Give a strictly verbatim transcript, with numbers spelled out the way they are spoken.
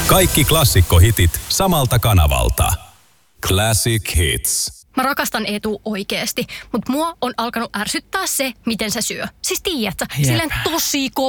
Kaikki klassikkohitit samalta kanavalta. Classic Hits. Mä rakastan Eetu oikeesti, mutta mua on alkanut ärsyttää se, miten se syö. Siis tiedätkö, silleen tosi